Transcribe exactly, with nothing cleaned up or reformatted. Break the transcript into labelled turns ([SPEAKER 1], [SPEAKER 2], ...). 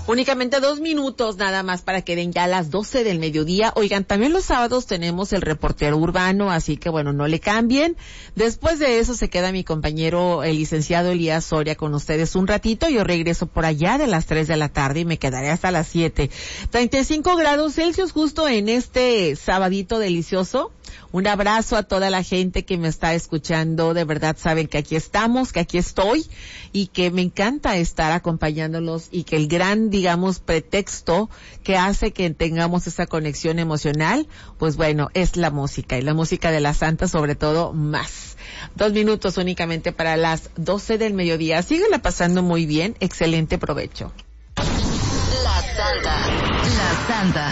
[SPEAKER 1] Únicamente dos minutos nada más para que den ya las doce del mediodía. Oigan, también los sábados tenemos el reportero urbano, así que bueno, no le cambien. Después de eso se queda mi compañero, el licenciado Elías Soria, con ustedes un ratito. Yo regreso por allá de las tres de la tarde y me quedaré hasta las siete. treinta y cinco grados Celsius justo en este sabadito delicioso. Un abrazo a toda la gente que me está escuchando. De verdad saben que aquí estamos, que aquí estoy y que me encanta estar acompañándolos y que el gran, digamos, pretexto que hace que tengamos esa conexión emocional, pues bueno, es la música y la música de la Santa sobre todo más. Dos minutos únicamente para las doce del mediodía. Síguela pasando muy bien. Excelente provecho.
[SPEAKER 2] La Santa. La Santa.